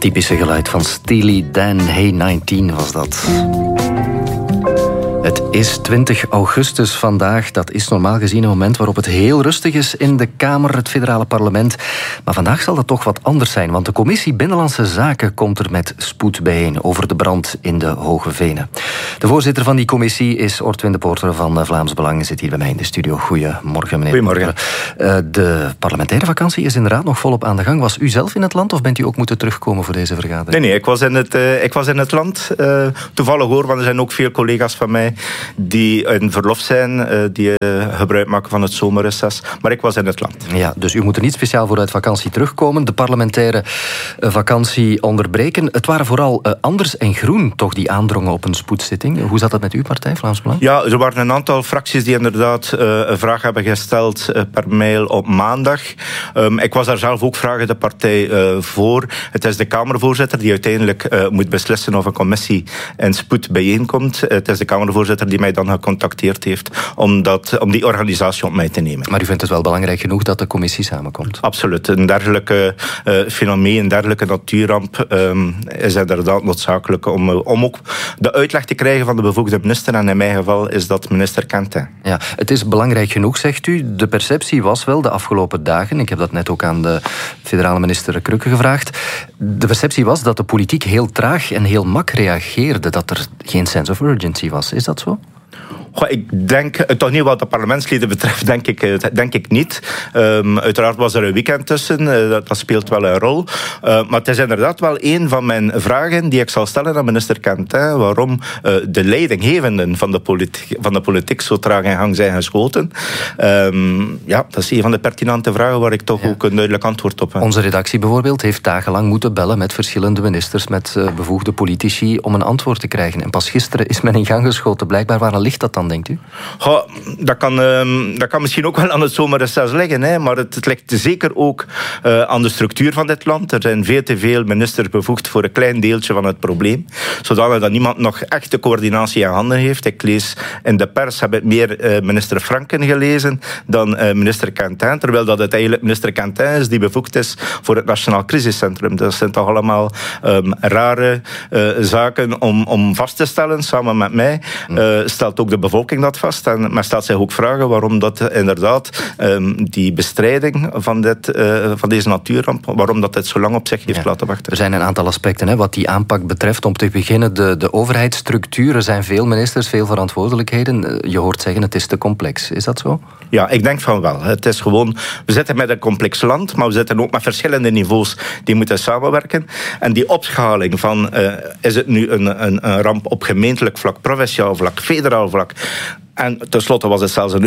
typische geluid van Steely Dan. Hey 19 was dat. Het is 20 augustus vandaag. Dat is normaal gezien een moment waarop het heel rustig is in de Kamer, het federale parlement. Maar vandaag zal dat toch wat anders zijn, want de Commissie Binnenlandse Zaken komt er met spoed bijeen over de brand in de Hoge Venen. De voorzitter van die commissie is Ortwin de Poorter van Vlaams Belang. Zit hier bij mij in de studio. Goedemorgen, meneer. Goedemorgen. De parlementaire vakantie is inderdaad nog volop aan de gang. Was u zelf in het land of bent u ook moeten terugkomen voor deze vergadering? Nee, ik was in het land. Toevallig hoor, want er zijn ook veel collega's van mij die in verlof zijn, die gebruik maken van het zomerreces. Maar ik was in het land. Ja, dus u moet er niet speciaal voor uit vakantie terugkomen. De parlementaire vakantie onderbreken. Het waren vooral Anders en Groen toch die aandrongen op een spoedzitting. Hoe zat dat met uw partij, Vlaams Belang? Ja, er waren een aantal fracties die inderdaad een vraag hebben gesteld per mail op maandag. Ik was daar zelf ook vragen de partij voor. Het is de Kamervoorzitter die uiteindelijk moet beslissen of een commissie in spoed bijeenkomt. Het is de Kamervoorzitter die mij dan gecontacteerd heeft om die organisatie op mij te nemen. Maar u vindt het wel belangrijk genoeg dat de commissie samenkomt? Absoluut. Een dergelijke fenomeen, een dergelijke natuurramp is inderdaad noodzakelijk om ook de uitleg te krijgen van de bevoegde minister. En in mijn geval is dat minister Quentin. Ja, het is belangrijk genoeg, zegt u. De perceptie was wel de afgelopen dagen, ik heb dat net ook aan de federale minister Krukke gevraagd, de perceptie was dat de politiek heel traag en heel mak reageerde, dat er geen sense of urgency was. Is dat zo? Goh, ik denk, toch niet wat de parlementsleden betreft, denk ik niet. Uiteraard was er een weekend tussen, dat speelt wel een rol. Maar het is inderdaad wel een van mijn vragen die ik zal stellen aan minister Quentin, waarom de leidinggevenden van de politiek zo traag in gang zijn geschoten. Ja, dat is een van de pertinente vragen waar ik toch ook een duidelijk antwoord op heb. Onze redactie bijvoorbeeld heeft dagenlang moeten bellen met verschillende ministers, met bevoegde politici, om een antwoord te krijgen. En pas gisteren is men in gang geschoten. Blijkbaar, waar ligt dat dan, denkt u? Goh, dat kan misschien ook wel aan het zomerreces liggen, hè, maar het ligt zeker ook aan de structuur van dit land. Er zijn veel te veel ministers bevoegd voor een klein deeltje van het probleem, zodanig dat niemand nog echt de coördinatie in handen heeft. Ik lees in de pers, heb ik meer minister Franken gelezen dan minister Quentin, terwijl dat het eigenlijk minister Quentin is die bevoegd is voor het Nationaal Crisiscentrum. Dat zijn toch allemaal rare zaken om vast te stellen, samen met mij. Stelt ook de bevolking dat vast. En men stelt zich ook vragen waarom dat inderdaad die bestrijding van deze natuurramp, waarom dat het zo lang op zich heeft laten wachten. Er zijn een aantal aspecten wat die aanpak betreft. Om te beginnen de overheidsstructuur. Er zijn veel ministers, veel verantwoordelijkheden. Je hoort zeggen het is te complex. Is dat zo? Ja, ik denk van wel. Het is gewoon, we zitten met een complex land, maar we zitten ook met verschillende niveaus die moeten samenwerken. En die opschaling van, is het nu een ramp op gemeentelijk vlak, provinciaal vlak, federaal vlak. En tenslotte was het zelfs op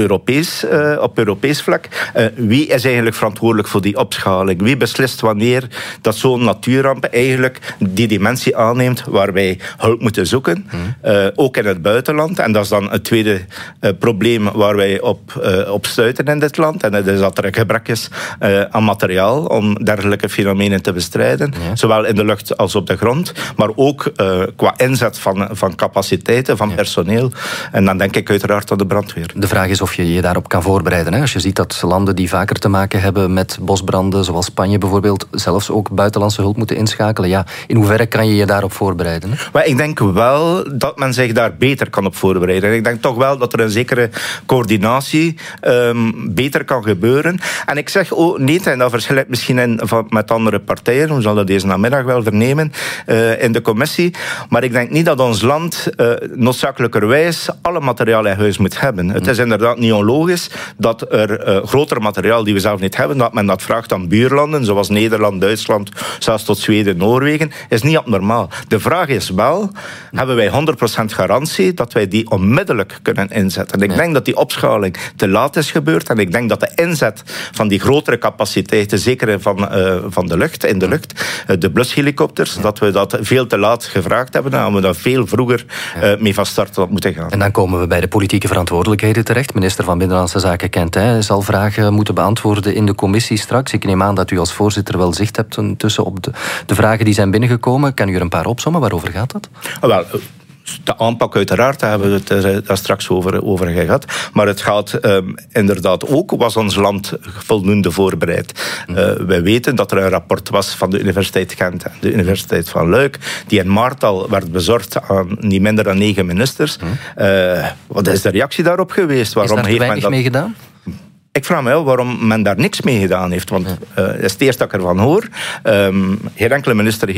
Europees vlak. Wie is eigenlijk verantwoordelijk voor die opschaling? Wie beslist wanneer dat zo'n natuurramp eigenlijk die dimensie aanneemt waar wij hulp moeten zoeken? Ook in het buitenland. En dat is dan het tweede probleem waar wij op stuiten in dit land. En dat is dat er een gebrek is aan materiaal om dergelijke fenomenen te bestrijden. Ja. Zowel in de lucht als op de grond. Maar ook qua inzet van capaciteiten, van personeel. En dan denk ik uiteraard aan de brandweer. De vraag is of je je daarop kan voorbereiden. Hè? Als je ziet dat landen die vaker te maken hebben met bosbranden, zoals Spanje bijvoorbeeld, zelfs ook buitenlandse hulp moeten inschakelen. Ja, in hoeverre kan je je daarop voorbereiden? Hè? Maar ik denk wel dat men zich daar beter kan op voorbereiden. Ik denk toch wel dat er een zekere coördinatie beter kan gebeuren. En ik zeg ook niet, en dat verschilt misschien met andere partijen, we zullen deze namiddag wel vernemen in de commissie, maar ik denk niet dat ons land noodzakelijkerwijs alle materiaal in huis moet hebben. Het is inderdaad niet onlogisch dat er groter materiaal die we zelf niet hebben, dat men dat vraagt aan buurlanden, zoals Nederland, Duitsland, zelfs tot Zweden, Noorwegen, is niet abnormaal. De vraag is wel, hebben wij 100% garantie dat wij die onmiddellijk kunnen inzetten? En ik denk dat die opschaling te laat is gebeurd en ik denk dat de inzet van die grotere capaciteiten, zeker van de lucht, in de lucht, de blushelikopters, dat we dat veel te laat gevraagd hebben en we daar veel vroeger mee van start had moeten gaan. En dan komen we bij de politieke verantwoordelijkheden terecht. Minister van Binnenlandse Zaken Quentin zal vragen moeten beantwoorden in de commissie straks. Ik neem aan dat u als voorzitter wel zicht hebt tussen op de vragen die zijn binnengekomen. Kan u er een paar opsommen? Waarover gaat dat? Wel, De aanpak uiteraard, daar hebben we het daar straks over gehad. Maar het gaat inderdaad ook, was ons land voldoende voorbereid? Wij weten dat er een rapport was van de Universiteit Gent en de Universiteit van Luik, die in maart al werd bezorgd aan niet minder dan 9 ministers. Wat is de reactie daarop geweest? Waarom heeft men dat mee gedaan? Ik vraag me wel waarom men daar niks mee gedaan heeft. Want dat is het eerste dat ik ervan hoor. Geen enkele minister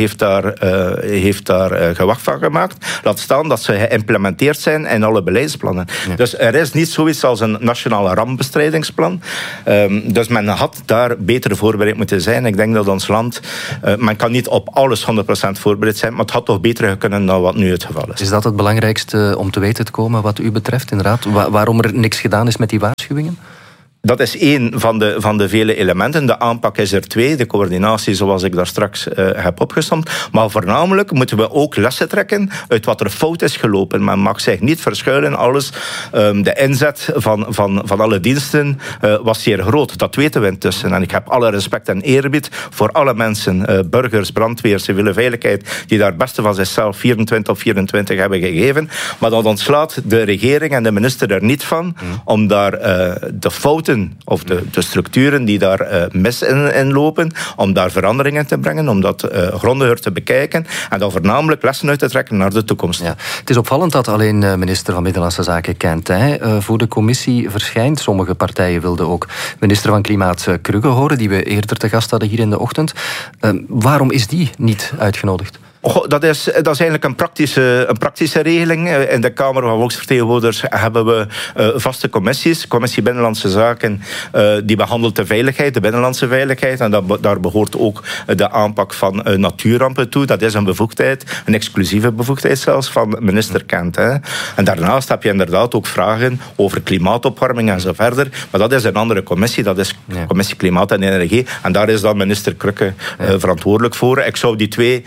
heeft daar gewacht van gemaakt. Laat staan dat ze geïmplementeerd zijn in alle beleidsplannen. Ja. Dus er is niet zoiets als een nationale rampbestrijdingsplan. Dus men had daar beter voorbereid moeten zijn. Ik denk dat ons land... men kan niet op alles 100% voorbereid zijn, maar het had toch beter kunnen dan wat nu het geval is. Is dat het belangrijkste om te weten te komen wat u betreft, inderdaad? Waarom er niks gedaan is met die waarschuwingen? Dat is één van de vele elementen. De aanpak is er 2, de coördinatie zoals ik daar straks heb opgesomd. Maar voornamelijk moeten we ook lessen trekken uit wat er fout is gelopen. Men mag zich niet verschuilen. Alles, de inzet van alle diensten was zeer groot. Dat weten we intussen. En ik heb alle respect en eerbied voor alle mensen, burgers, brandweer, civiele veiligheid, die daar het beste van zichzelf 24 op 24 hebben gegeven. Maar dat ontslaat de regering en de minister er niet van om daar de fouten of de structuren die daar mis in lopen, om daar veranderingen te brengen, om dat grondiger te bekijken en dan voornamelijk lessen uit te trekken naar de toekomst. Ja. Het is opvallend dat alleen minister van Binnenlandse Zaken Quintin voor de commissie verschijnt. Sommige partijen wilden ook minister van Klimaat Krugge horen, die we eerder te gast hadden hier in de ochtend. Waarom is die niet uitgenodigd? Dat is eigenlijk een praktische regeling. In de Kamer van Volksvertegenwoordigers hebben we vaste commissies. Commissie Binnenlandse Zaken, die behandelt de veiligheid, de binnenlandse veiligheid. En daar behoort ook de aanpak van natuurrampen toe. Dat is een bevoegdheid, een exclusieve bevoegdheid zelfs, van minister Kent. En daarnaast heb je inderdaad ook vragen over klimaatopwarming en zo verder. Maar dat is een andere commissie. Dat is Commissie Klimaat en Energie. En daar is dan minister Krugge verantwoordelijk voor. Ik zou die twee...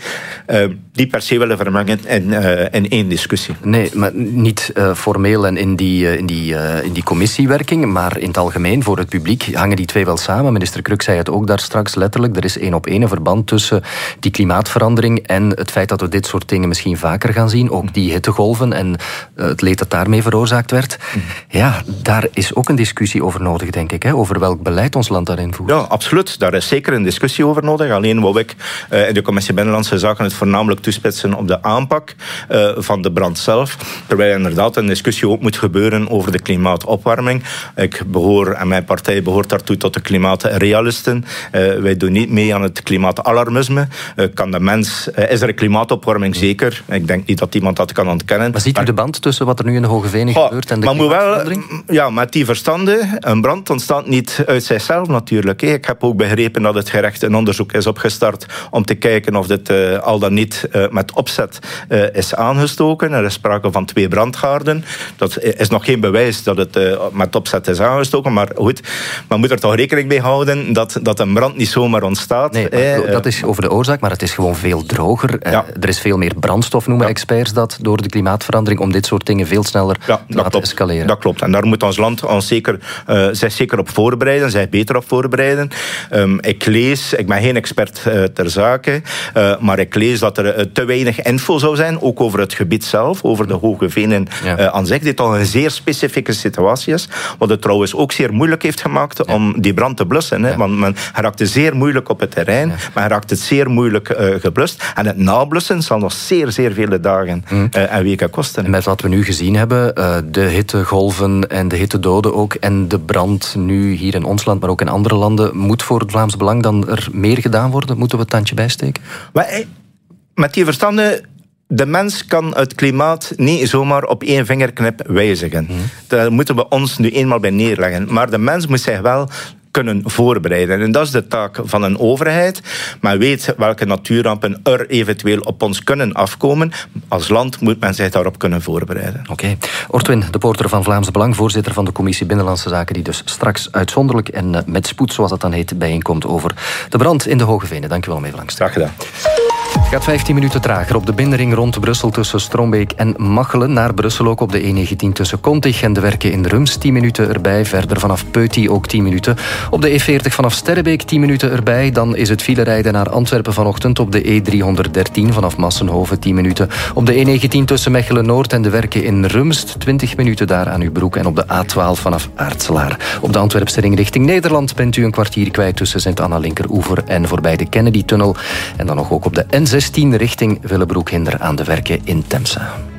die per se willen vermengen in één discussie. Nee, maar niet formeel en in die commissiewerking, maar in het algemeen voor het publiek hangen die twee wel samen. Minister Kruk zei het ook daar straks letterlijk. Er is 1 op 1 een verband tussen die klimaatverandering en het feit dat we dit soort dingen misschien vaker gaan zien. Ook die hittegolven en het leed dat daarmee veroorzaakt werd. Ja, daar is ook een discussie over nodig, denk ik. Hè, over welk beleid ons land daarin voert. Ja, absoluut. Daar is zeker een discussie over nodig. Alleen wou ik in de Commissie Binnenlandse Zaken het voornamelijk toespitsen op de aanpak van de brand zelf. Terwijl inderdaad een discussie ook moet gebeuren over de klimaatopwarming. Ik behoor, en mijn partij behoort daartoe tot de klimaatrealisten. Wij doen niet mee aan het klimaatalarmisme. Is er een klimaatopwarming? Zeker. Ik denk niet dat iemand dat kan ontkennen. Maar ziet u de band tussen wat er nu in de Hoge Venen gebeurt en de klimaatverandering? Ja, met die verstanden. Een brand ontstaat niet uit zichzelf natuurlijk. Ik heb ook begrepen dat het gerecht een onderzoek is opgestart om te kijken of dit al dan niet met opzet is aangestoken. Er is sprake van 2 brandhaarden. Dat is nog geen bewijs dat het met opzet is aangestoken, maar goed, men moet er toch rekening mee houden dat een brand niet zomaar ontstaat. Nee, dat is over de oorzaak, maar het is gewoon veel droger. Er is veel meer brandstof, noemen experts dat, door de klimaatverandering, om dit soort dingen veel sneller te laten escaleren. Dat klopt. En daar moet ons land zich zeker op voorbereiden, zich beter op voorbereiden. Ik ben geen expert ter zake, maar ik lees dat er te weinig info zou zijn, ook over het gebied zelf, over de Hoge Venen aan zich, die toch een zeer specifieke situatie is, wat het trouwens ook zeer moeilijk heeft gemaakt om die brand te blussen. Hè? Want men raakte zeer moeilijk op het terrein, men raakte het zeer moeilijk geblust, en het nablussen zal nog zeer, zeer vele dagen en weken kosten. Met wat we nu gezien hebben, de hittegolven en de hittedoden ook, en de brand nu hier in ons land, maar ook in andere landen, moet voor het Vlaams Belang dan er meer gedaan worden? Moeten we het tandje bijsteken? Met die verstanden, de mens kan het klimaat niet zomaar op 1 vingerknip wijzigen. Daar moeten we ons nu eenmaal bij neerleggen. Maar de mens moet zich wel kunnen voorbereiden. En dat is de taak van een overheid. Men weet welke natuurrampen er eventueel op ons kunnen afkomen. Als land moet men zich daarop kunnen voorbereiden. Oké. Ortwin de Poorter van Vlaams Belang, voorzitter van de Commissie Binnenlandse Zaken, die dus straks uitzonderlijk en met spoed, zoals dat dan heet, bijeenkomt over de brand in de Hoge Venen. Dank u wel om even langs te komen. Graag gedaan. Gaat 15 minuten trager op de binnenring rond Brussel tussen Strombeek en Machelen. Naar Brussel ook op de E19 tussen Kontig en de Werken in Rums 10 minuten erbij. Verder vanaf Peuty ook 10 minuten. Op de E40 vanaf Sterrebeek 10 minuten erbij. Dan is het filerijden naar Antwerpen vanochtend op de E313 vanaf Massenhoven 10 minuten. Op de E19 tussen Mechelen-Noord en de Werken in Rumst 20 minuten daar aan uw broek. En op de A12 vanaf Aartselaar. Op de Antwerpse ring richting Nederland bent u een kwartier kwijt tussen Sint-Anna-Linkeroever en voorbij de Kennedy-tunnel. En dan nog ook op de N16 richting Willebroek-Hinder aan de Werken in Temse.